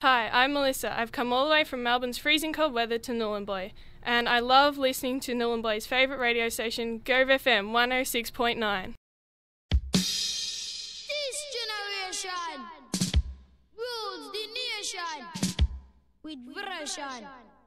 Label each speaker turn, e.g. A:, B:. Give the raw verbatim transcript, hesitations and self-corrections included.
A: Hi, I'm Melissa. I've come all the way from Melbourne's freezing cold weather to Nhulunbuy, and I love listening to Nhulumbuy's favourite radio station, Gove F M one oh six point nine.
B: This generation rules the nation with version.